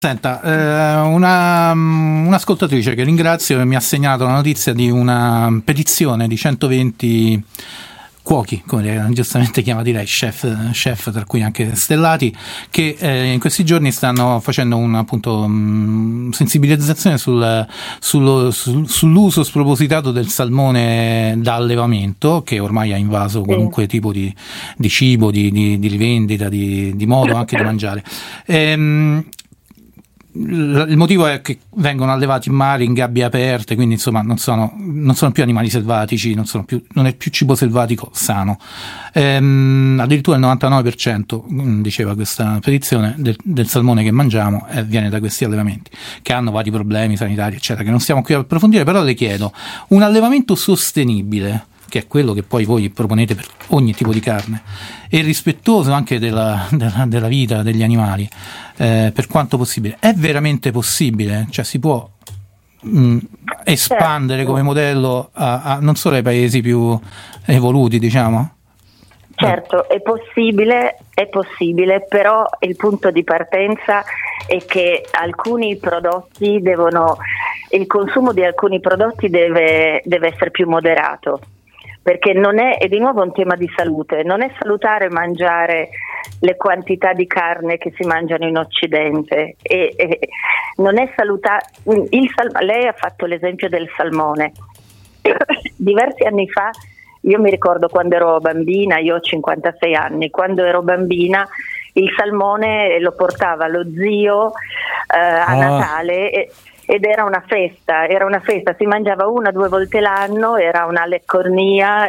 Senta, un'ascoltatrice che ringrazio mi ha segnalato la notizia di una petizione di 120 cuochi, come giustamente chiamati lei, chef, tra cui anche stellati, che in questi giorni stanno facendo sensibilizzazione sull'uso spropositato del salmone da allevamento, che ormai ha invaso qualunque tipo di cibo, di rivendita, di modo anche di mangiare. Il motivo è che vengono allevati in mare, in gabbie aperte, quindi insomma non sono più animali selvatici, non è più cibo selvatico sano. Addirittura il 99%, diceva questa petizione, del salmone che mangiamo viene da questi allevamenti, che hanno vari problemi sanitari, eccetera, che non stiamo qui a approfondire. Però le chiedo, un allevamento sostenibile, che è quello che poi voi proponete per ogni tipo di carne, e rispettoso anche della vita degli animali, per quanto possibile, è veramente possibile? Cioè si può espandere come modello a non solo ai paesi più evoluti, diciamo? Certo, è possibile, però il punto di partenza è che il consumo di alcuni prodotti deve essere più moderato, perché è di nuovo un tema di salute. Non è salutare mangiare le quantità di carne che si mangiano in Occidente, e non è salutare. Lei ha fatto l'esempio del salmone. Diversi anni fa, io mi ricordo quando ero bambina, io ho 56 anni, quando ero bambina il salmone lo portava lo zio a Natale, ed era una festa, si mangiava 1 o 2 volte l'anno, era una leccornia,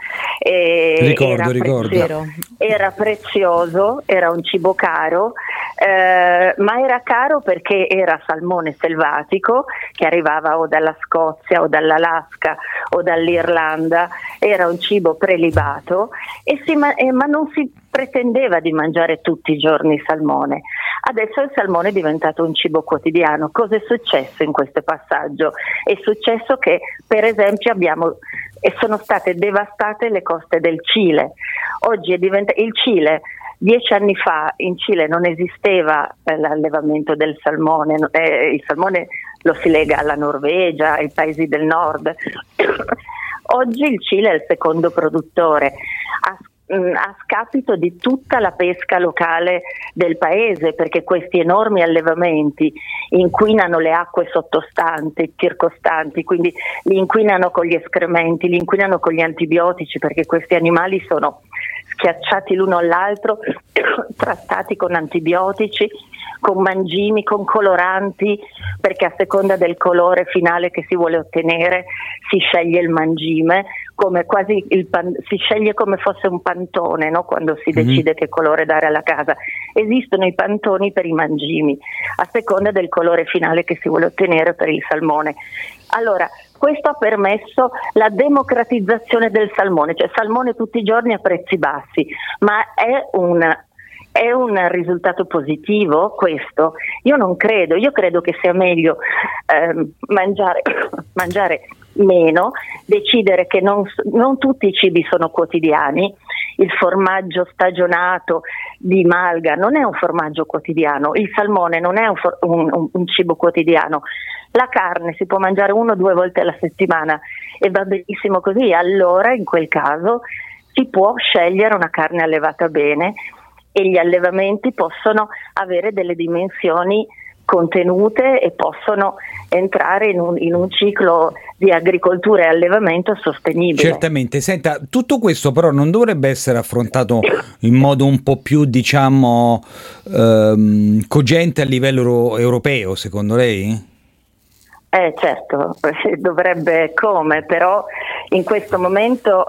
ricordo. Era prezioso, era un cibo caro, ma era caro perché era salmone selvatico che arrivava o dalla Scozia o dall'Alaska o dall'Irlanda, era un cibo prelibato, ma non si pretendeva di mangiare tutti i giorni salmone. Adesso il salmone è diventato un cibo quotidiano. Cosa è successo in questo passaggio? È successo che, per esempio, sono state devastate le coste del Cile. Oggi il Cile, 10 anni fa in Cile non esisteva l'allevamento del salmone, il salmone lo si lega alla Norvegia, ai paesi del nord. Oggi il Cile è il secondo produttore, a scapito di tutta la pesca locale del paese, perché questi enormi allevamenti inquinano le acque sottostanti, circostanti, quindi li inquinano con gli escrementi, li inquinano con gli antibiotici, perché questi animali sono schiacciati l'uno all'altro, trattati con antibiotici, con mangimi, con coloranti, perché a seconda del colore finale che si vuole ottenere si sceglie il mangime, come quasi si sceglie come fosse un pantone, no? Quando si decide che colore dare alla casa. Esistono i pantoni per i mangimi, a seconda del colore finale che si vuole ottenere per il salmone. Allora, questo ha permesso la democratizzazione del salmone, cioè salmone tutti i giorni a prezzi bassi, ma è un risultato positivo questo? Io non credo, io credo che sia meglio mangiare meno, decidere che non tutti i cibi sono quotidiani. Il formaggio stagionato di malga non è un formaggio quotidiano, il salmone non è un cibo quotidiano, la carne si può mangiare 1 o 2 volte alla settimana e va benissimo così. Allora in quel caso si può scegliere una carne allevata bene, e gli allevamenti possono avere delle dimensioni contenute e possono entrare in un ciclo di agricoltura e allevamento sostenibile. Certamente. Senta, tutto questo però non dovrebbe essere affrontato in modo un po' più, diciamo, cogente a livello europeo, secondo lei? Certo, dovrebbe, però in questo momento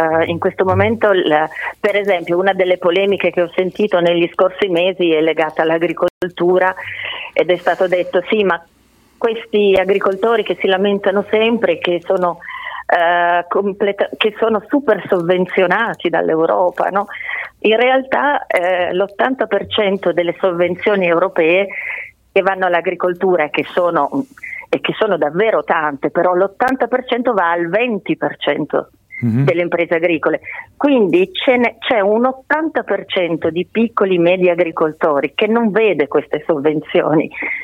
per esempio una delle polemiche che ho sentito negli scorsi mesi è legata all'agricoltura, ed è stato detto sì, ma questi agricoltori che si lamentano sempre che sono super sovvenzionati dall'Europa, no? In realtà l'80% delle sovvenzioni europee che vanno all'agricoltura e che sono davvero tante, però l'80% va al 20% delle imprese agricole. Quindi c'è un 80% di piccoli medi agricoltori che non vede queste sovvenzioni,